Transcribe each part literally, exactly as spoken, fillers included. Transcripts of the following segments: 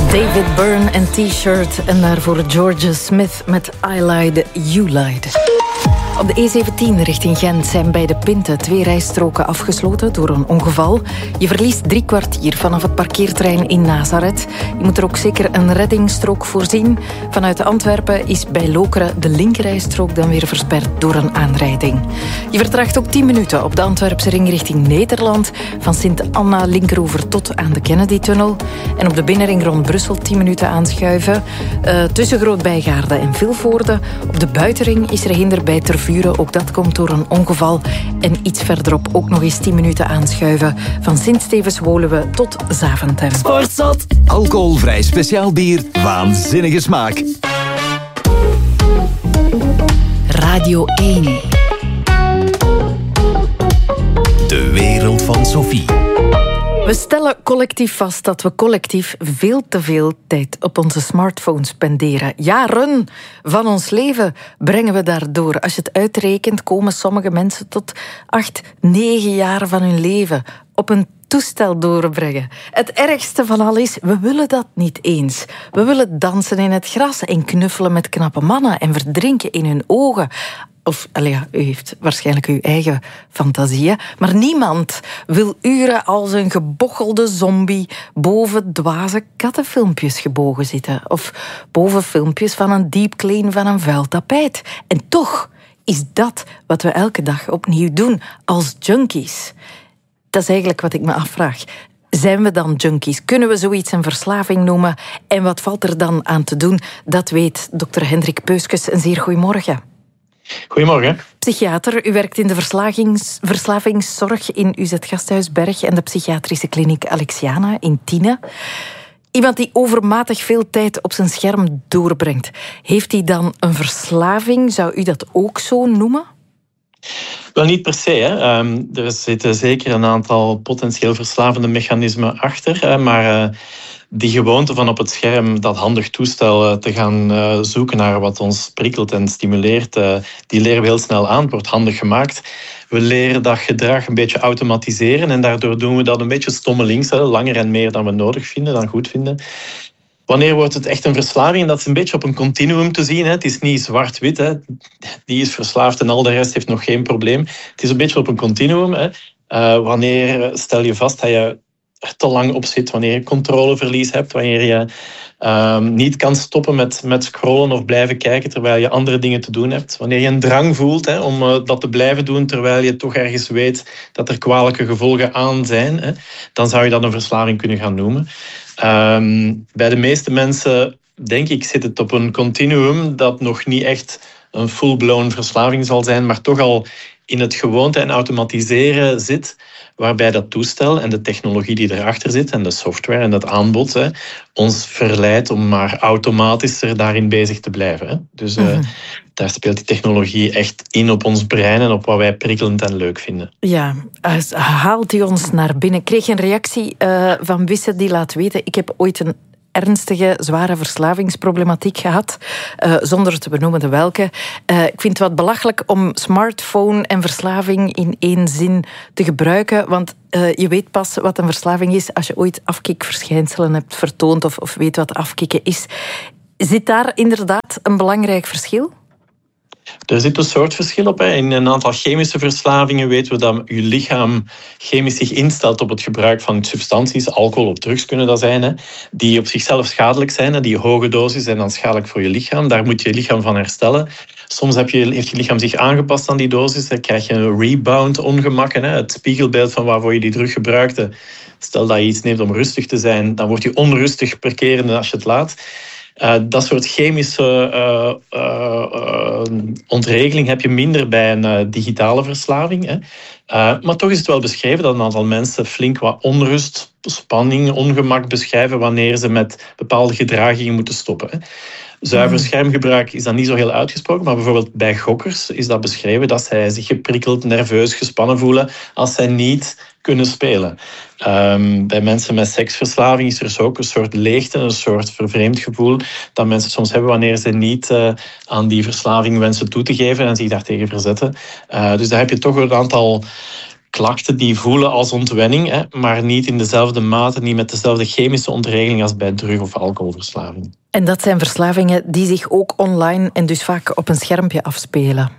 David Byrne en T-shirt en daarvoor Georgia Smith met I Lied, You Lied. Op de E zeventien richting Gent zijn bij de Pinten twee rijstroken afgesloten door een ongeval. Je verliest drie kwartier vanaf het parkeerterrein in Nazareth. Je moet er ook zeker een reddingsstrook voorzien. Vanuit Antwerpen is bij Lokeren de linkerrijstrook dan weer versperd door een aanrijding. Je vertraagt ook tien minuten op de Antwerpse ring richting Nederland. Van Sint-Anna-Linkeroever tot aan de Kennedy-tunnel. En op de binnenring rond Brussel tien minuten aanschuiven. Uh, tussen Groot-Bijgaarde en Vilvoorde. Op de buitenring is er hinder bij Tervuren. Ook dat komt door een ongeval. En iets verderop ook nog eens tien minuten aanschuiven. Van Sint-Stevens-Woluwe tot Zaventem. Sportzot. Alcoholvrij speciaal bier. Waanzinnige smaak. Radio één. De wereld van Sophie. We stellen collectief vast dat we collectief veel te veel tijd op onze smartphones spenderen. Jaren van ons leven brengen we daardoor. Als je het uitrekent, komen sommige mensen tot acht, negen jaar van hun leven op een toestel doorbrengen. Het ergste van al is, we willen dat niet eens. We willen dansen in het gras en knuffelen met knappe mannen en verdrinken in hun ogen. Of, allee, ja, u heeft waarschijnlijk uw eigen fantasieën. Maar niemand wil uren als een gebochelde zombie boven dwaze kattenfilmpjes gebogen zitten. Of boven filmpjes van een deep clean van een vuil tapijt. En toch is dat wat we elke dag opnieuw doen als junkies. Dat is eigenlijk wat ik me afvraag. Zijn we dan junkies? Kunnen we zoiets een verslaving noemen? En wat valt er dan aan te doen? Dat weet dokter Hendrik Peuskes. Een zeer goeiemorgen. Goedemorgen. Psychiater, u werkt in de verslavings, verslavingszorg in U Z Gasthuisberg en de psychiatrische kliniek Alexiana in Tiene. Iemand die overmatig veel tijd op zijn scherm doorbrengt. Heeft hij dan een verslaving? Zou u dat ook zo noemen? Wel, niet per se. Hè. Um, er zitten zeker een aantal potentieel verslavende mechanismen achter. Hè, maar uh, die gewoonte van op het scherm dat handig toestel uh, te gaan uh, zoeken naar wat ons prikkelt en stimuleert, uh, die leren we heel snel aan. Het wordt handig gemaakt. We leren dat gedrag een beetje automatiseren en daardoor doen we dat een beetje stommelings, hè, langer en meer dan we nodig vinden, dan goed vinden. Wanneer wordt het echt een verslaving? Dat is een beetje op een continuum te zien. Hè. Het is niet zwart-wit. Hè. Die is verslaafd en al de rest heeft nog geen probleem. Het is een beetje op een continuum. Hè. Uh, wanneer stel je vast dat je er te lang op zit, wanneer je controleverlies hebt, wanneer je uh, niet kan stoppen met, met scrollen of blijven kijken terwijl je andere dingen te doen hebt. Wanneer je een drang voelt hè, om uh, dat te blijven doen terwijl je toch ergens weet dat er kwalijke gevolgen aan zijn, hè, dan zou je dat een verslaving kunnen gaan noemen. Um, bij de meeste mensen, denk ik, zit het op een continuum dat nog niet echt een full-blown verslaving zal zijn, maar toch al in het gewoonte en automatiseren zit, waarbij dat toestel en de technologie die erachter zit en de software en dat aanbod hè, ons verleidt om maar automatischer daarin bezig te blijven. Hè. Dus uh, mm-hmm. daar speelt die technologie echt in op ons brein en op wat wij prikkelend en leuk vinden. Ja, haalt u ons naar binnen. Ik kreeg een reactie uh, van Wisse die laat weten, ik heb ooit een ernstige, zware verslavingsproblematiek gehad, uh, zonder te benoemen de welke. Uh, ik vind het wat belachelijk om smartphone en verslaving in één zin te gebruiken, want uh, je weet pas wat een verslaving is als je ooit afkikverschijnselen hebt vertoond of, of weet wat afkikken is. Zit daar inderdaad een belangrijk verschil? Er zit een soort verschil op. Hè. In een aantal chemische verslavingen weten we dat je lichaam chemisch zich instelt op het gebruik van substanties, alcohol of drugs kunnen dat zijn, hè, die op zichzelf schadelijk zijn, hè, die hoge dosis zijn dan schadelijk voor je lichaam. Daar moet je lichaam van herstellen. Soms heb je, heeft je lichaam zich aangepast aan die dosis, dan krijg je een rebound ongemakken, hè, het spiegelbeeld van waarvoor je die drug gebruikte. Stel dat je iets neemt om rustig te zijn, dan word je onrustig per keer als je het laat. Uh, dat soort chemische uh, uh, uh, ontregeling heb je minder bij een uh, digitale verslaving. Hè. Uh, maar toch is het wel beschreven dat een aantal mensen flink wat onrust, spanning, ongemak beschrijven wanneer ze met bepaalde gedragingen moeten stoppen. Hè. Zuiver schermgebruik is dan niet zo heel uitgesproken, maar bijvoorbeeld bij gokkers is dat beschreven dat zij zich geprikkeld, nerveus, gespannen voelen als zij niet kunnen spelen. Um, bij mensen met seksverslaving is er dus ook een soort leegte, een soort vervreemd gevoel dat mensen soms hebben wanneer ze niet uh, aan die verslaving wensen toe te geven en zich daartegen verzetten. Uh, dus daar heb je toch een aantal klachten die voelen als ontwenning, hè, maar niet in dezelfde mate, niet met dezelfde chemische ontregeling als bij drug- of alcoholverslaving. En dat zijn verslavingen die zich ook online en dus vaak op een schermpje afspelen.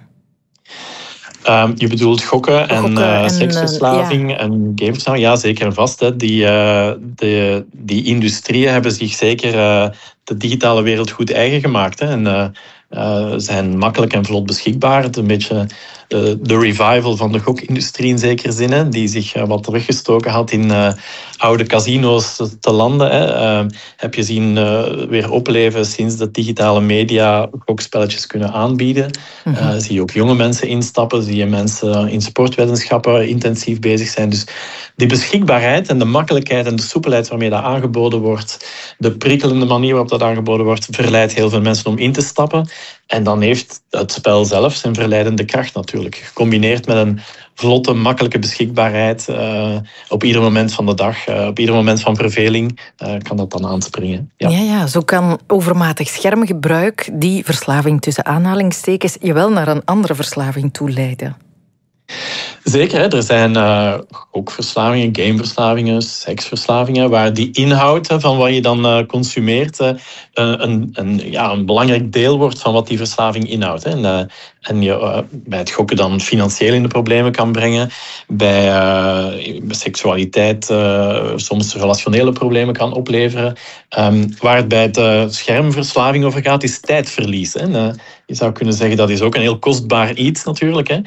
Um, je bedoelt gokken en, gokken uh, en seksverslaving uh, ja. en gameverslaving? Ja, zeker en vast. Hè. Die, uh, de, die industrieën hebben zich zeker uh, de digitale wereld goed eigen gemaakt. Hè. En uh, uh, zijn makkelijk en vlot beschikbaar. Het is een beetje uh, de revival van de gokindustrie in zekere zin, hè, die zich uh, wat teruggestoken had in uh, oude casino's te landen. Hè. Uh, heb je zien uh, weer opleven sinds de digitale media gokspelletjes kunnen aanbieden. Mm-hmm. Uh, zie je ook jonge mensen instappen, zie je mensen in sportwetenschappen intensief bezig zijn. Dus die beschikbaarheid en de makkelijkheid en de soepelheid waarmee dat aangeboden wordt, de prikkelende manier waarop dat aangeboden wordt, verleidt heel veel mensen om in te stappen. En dan heeft het spel zelf zijn verleidende kracht natuurlijk. Gecombineerd met een vlotte, makkelijke beschikbaarheid uh, op ieder moment van de dag, uh, op ieder moment van verveling, uh, kan dat dan aanspringen. Ja. Ja, ja, zo kan overmatig schermgebruik die verslaving tussen aanhalingstekens je wel naar een andere verslaving toe leiden. Zeker, hè. Er zijn uh, ook verslavingen, gameverslavingen, seksverslavingen, waar die inhoud van wat je dan uh, consumeert uh, een, een, ja, een belangrijk deel wordt van wat die verslaving inhoudt. Hè. En, uh, en je uh, bij het gokken dan financieel in de problemen kan brengen, bij, uh, bij seksualiteit uh, soms relationele problemen kan opleveren. Um, waar het bij de schermverslaving over gaat, is tijdverlies. Hè. En, uh, je zou kunnen zeggen, dat is ook een heel kostbaar iets natuurlijk. Hè.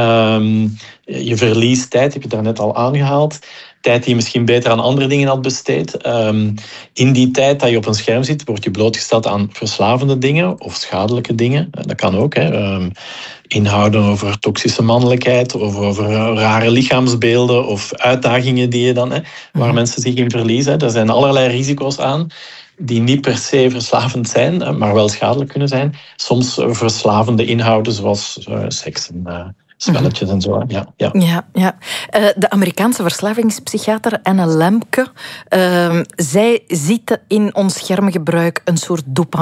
Um, je verliest tijd, heb je daarnet al aangehaald. Tijd die je misschien beter aan andere dingen had besteed. Um, in die tijd dat je op een scherm zit, word je blootgesteld aan verslavende dingen of schadelijke dingen. Dat kan ook. Hè. Um, inhouden over toxische mannelijkheid, of over rare lichaamsbeelden of uitdagingen die je dan, hè, waar mensen zich in verliezen. Er zijn allerlei risico's aan die niet per se verslavend zijn, maar wel schadelijk kunnen zijn. Soms verslavende inhouden zoals uh, seks en uh, spelletjes en zo. Ja, ja. ja, ja. Uh, de Amerikaanse verslavingspsychiater Anne Lemke, uh, zij ziet in ons schermgebruik een soort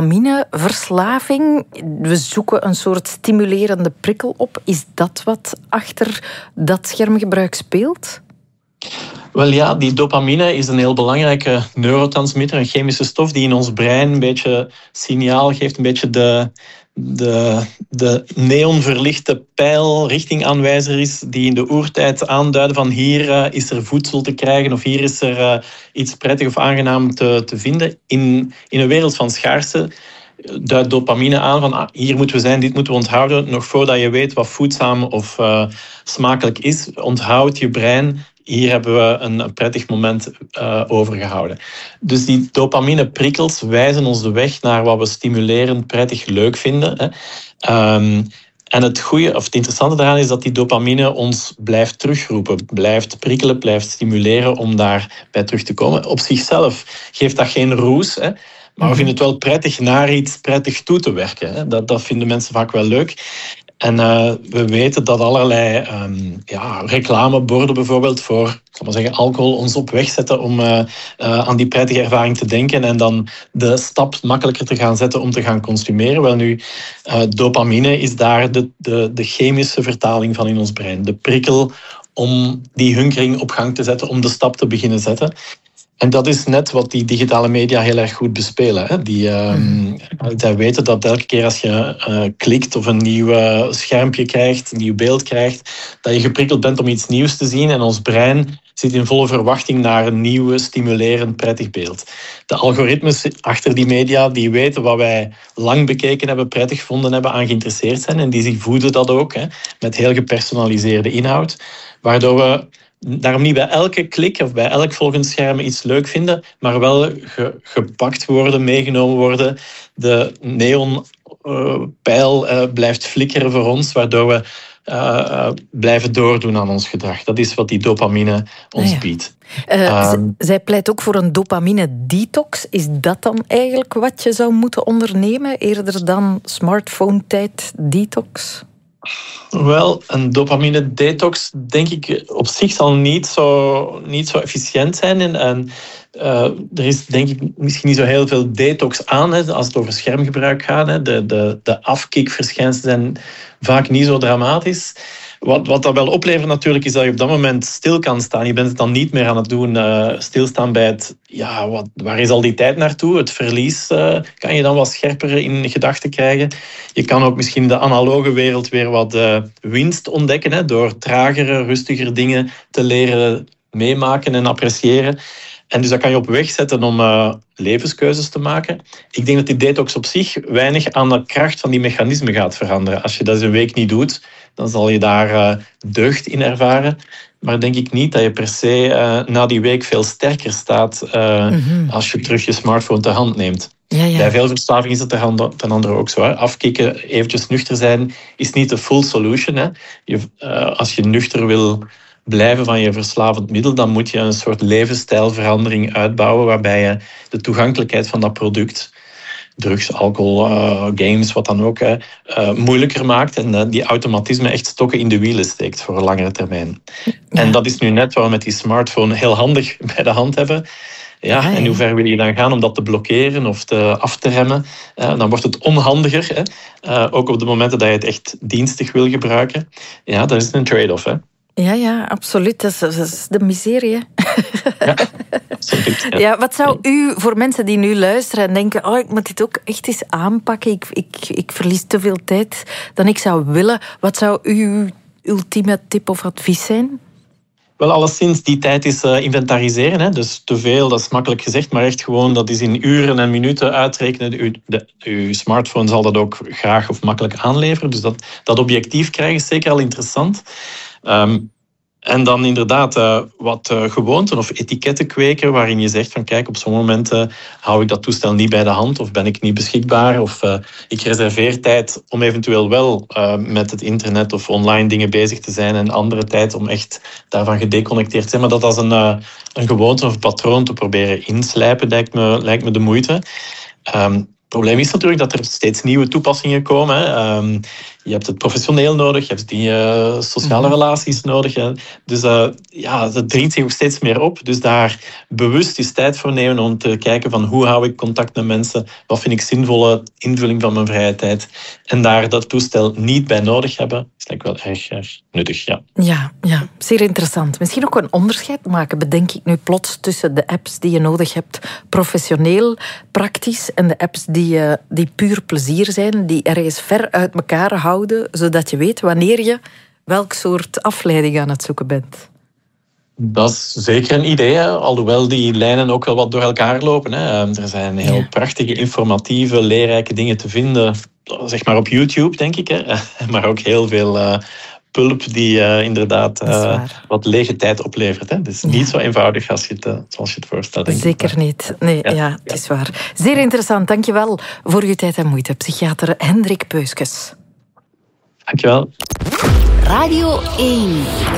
dopamineverslaving. We zoeken een soort stimulerende prikkel op. Is dat wat achter dat schermgebruik speelt? Wel ja, die dopamine is een heel belangrijke neurotransmitter, een chemische stof die in ons brein een beetje signaal geeft, een beetje de, de, de neonverlichte pijlrichtingaanwijzer is, die in de oertijd aanduiden van hier uh, is er voedsel te krijgen of hier is er uh, iets prettig of aangenaam te, te vinden. In, in een wereld van schaarste duidt dopamine aan van ah, hier moeten we zijn, dit moeten we onthouden. Nog voordat je weet wat voedzaam of uh, smakelijk is, onthoudt je brein, hier hebben we een prettig moment uh, overgehouden. Dus die dopamineprikkels wijzen ons de weg naar wat we stimulerend, prettig, leuk vinden. Hè. Um, en het goede, of het interessante daaraan is dat die dopamine ons blijft terugroepen, blijft prikkelen, blijft stimuleren om daarbij terug te komen. Op zichzelf geeft dat geen roes, hè. Maar we vinden het wel prettig naar iets prettig toe te werken. Hè. Dat, dat vinden mensen vaak wel leuk. En uh, we weten dat allerlei um, ja, reclameborden bijvoorbeeld voor, ik zal maar zeggen, alcohol ons op weg zetten om uh, uh, aan die prettige ervaring te denken en dan de stap makkelijker te gaan zetten om te gaan consumeren. Wel nu, uh, dopamine is daar de, de, de chemische vertaling van in ons brein. De prikkel om die hunkering op gang te zetten, om de stap te beginnen zetten. En dat is net wat die digitale media heel erg goed bespelen. Hè. Die, um, zij weten dat elke keer als je uh, klikt of een nieuw uh, schermpje krijgt, een nieuw beeld krijgt, dat je geprikkeld bent om iets nieuws te zien. En ons brein zit in volle verwachting naar een nieuw, stimulerend, prettig beeld. De algoritmes achter die media, die weten wat wij lang bekeken hebben, prettig gevonden hebben, aan geïnteresseerd zijn. En die voeden dat ook, hè, met heel gepersonaliseerde inhoud. Waardoor we daarom niet bij elke klik of bij elk volgend scherm iets leuk vinden, maar wel ge, gepakt worden, meegenomen worden. De neonpijl uh, uh, blijft flikkeren voor ons, waardoor we uh, uh, blijven doordoen aan ons gedrag. Dat is wat die dopamine ons ja. biedt. Uh, um, z- zij pleit ook voor een dopamine-detox. Is dat dan eigenlijk wat je zou moeten ondernemen, eerder dan smartphone-tijd-detox? Wel, een dopamine-detox denk ik op zich zal niet zo, niet zo efficiënt zijn. En, en uh, er is denk ik misschien niet zo heel veel detox aan, hè, als het over schermgebruik gaat. Hè. De, de, de afkikverschijnselen zijn vaak niet zo dramatisch. Wat, wat dat wel oplevert natuurlijk, is dat je op dat moment stil kan staan. Je bent het dan niet meer aan het doen. Uh, stilstaan bij het, ja, wat, waar is al die tijd naartoe? Het verlies uh, kan je dan wat scherper in gedachten krijgen. Je kan ook misschien de analoge wereld weer wat uh, winst ontdekken, hè, door tragere, rustiger dingen te leren meemaken en appreciëren. En dus dat kan je op weg zetten om uh, levenskeuzes te maken. Ik denk dat die detox op zich weinig aan de kracht van die mechanismen gaat veranderen. Als je dat een week niet doet, dan zal je daar uh, deugd in ervaren. Maar denk ik niet dat je per se uh, na die week veel sterker staat uh, mm-hmm. als je terug je smartphone ter hand neemt. Ja, ja. Bij veel verslaving is het ten andere ook zo. Hè. Afkicken, eventjes nuchter zijn, is niet de full solution. Hè. Je, uh, als je nuchter wil blijven van je verslavend middel, dan moet je een soort levensstijlverandering uitbouwen waarbij je de toegankelijkheid van dat product, drugs, alcohol, uh, games, wat dan ook, uh, moeilijker maakt en uh, die automatisme echt stokken in de wielen steekt voor een langere termijn. Ja. En dat is nu net wat we met die smartphone heel handig bij de hand hebben. Ja, ja, en hoe ver wil je dan gaan om dat te blokkeren of te, af te remmen? Uh, dan wordt het onhandiger, hè? Uh, ook op de momenten dat je het echt dienstig wil gebruiken. Ja, dat is een trade-off, hè. Ja, ja, absoluut. Dat is, dat is de miserie. Ja, absoluut, ja. Ja, wat zou u, voor mensen die nu luisteren en denken, oh, ik moet dit ook echt eens aanpakken, ik, ik, ik verlies te veel tijd dan ik zou willen. Wat zou uw ultieme tip of advies zijn? Wel, alleszins, die tijd is uh, inventariseren. Hè. Dus te veel, dat is makkelijk gezegd, maar echt gewoon, dat is in uren en minuten uitrekenen. U, de, uw smartphone zal dat ook graag of makkelijk aanleveren. Dus dat, dat objectief krijgen is zeker al interessant. Um, en dan inderdaad uh, wat uh, gewoonten of etiketten kweken waarin je zegt van kijk, op zo'n momenten hou ik dat toestel niet bij de hand of ben ik niet beschikbaar of uh, ik reserveer tijd om eventueel wel uh, met het internet of online dingen bezig te zijn en andere tijd om echt daarvan gedeconnecteerd te zijn. Maar dat als een, uh, een gewoonte of een patroon te proberen inslijpen lijkt me, lijkt me de moeite. Um, Het probleem is natuurlijk dat er steeds nieuwe toepassingen komen. Hè. Um, je hebt het professioneel nodig, je hebt die uh, sociale relaties nodig. Hè. Dus uh, ja, dat dringt zich ook steeds meer op. Dus daar bewust eens tijd voor nemen om te kijken van hoe hou ik contact met mensen, wat vind ik zinvolle invulling van mijn vrije tijd. En daar dat toestel niet bij nodig hebben, is denk ik wel erg, erg nuttig. Ja. Ja, ja, zeer interessant. Misschien ook een onderscheid maken, bedenk ik nu plots, tussen de apps die je nodig hebt, professioneel, praktisch, en de apps die Die, die puur plezier zijn, die ergens ver uit elkaar houden, zodat je weet wanneer je welk soort afleiding aan het zoeken bent. Dat is zeker een idee, hè? Alhoewel die lijnen ook wel wat door elkaar lopen. Hè? Er zijn heel ja. prachtige, informatieve, leerrijke dingen te vinden, zeg maar op YouTube, denk ik. Hè? Maar ook heel veel uh, pulp die uh, inderdaad uh, wat lege tijd oplevert. Hè? Dus niet ja. zo eenvoudig als je het, uh, zoals je het voorstelt. Denk Zeker ik. niet. Nee, ja, ja, het ja. is waar. Zeer interessant. Dankjewel voor uw tijd en moeite. Psychiater Hendrik Peuskes. Dankjewel. Radio één.